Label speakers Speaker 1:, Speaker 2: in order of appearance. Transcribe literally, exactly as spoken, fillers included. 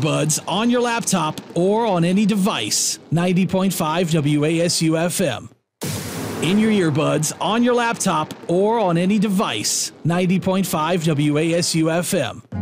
Speaker 1: earbuds, on your laptop, or on any device. ninety point five W A S U F M. In your earbuds, on your laptop, or on any device. ninety point five W A S U F M.